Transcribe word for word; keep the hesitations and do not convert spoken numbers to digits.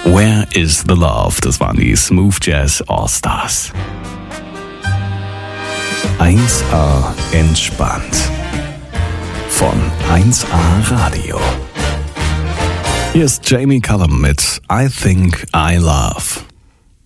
Where is the Love? Das waren die Smooth Jazz All-Stars. eins A entspannt. Von eins A Radio. Hier ist Jamie Cullum mit I Think I Love.